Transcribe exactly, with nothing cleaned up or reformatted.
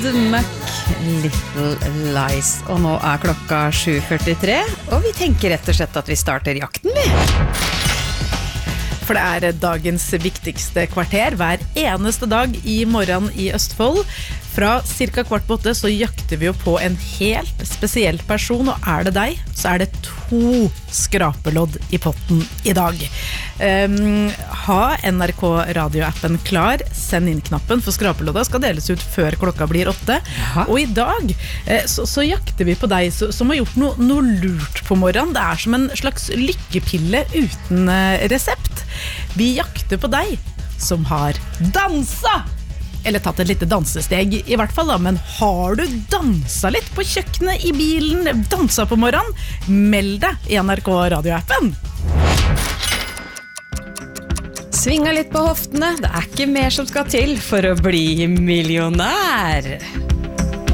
Muck, Little Lies. Og nå er klokka sju førtitre, og vi tenker rett og slett at vi starter jakten, vi. For det er dagens viktigste kvarter hver eneste dag i morgen i Østfold. Fra cirka kvart på åtte så jakter vi jo på en helt spesiell person, og er det deg, så er det to skrapelodd i potten i dag. Um, ha N R K radioappen klar, send inn knappen, for skrapelodda skal deles ut før klokka blir åtte. Jaha. Og i dag eh, så, så jakter vi på deg så, som har gjort noe, noe lurt på morgenen. Det er som en slags lykkepille uten eh, resept. Vi jakter på deg som har dansa! Eller tatt et lite dansesteg i hvert fall da, men har du dansa litt på kjøkkenet i bilen, dansa på morgenen, meld deg i N R K radioappen. Svinga litt på hoftene, det er ikke mer som skal til for å bli millionær.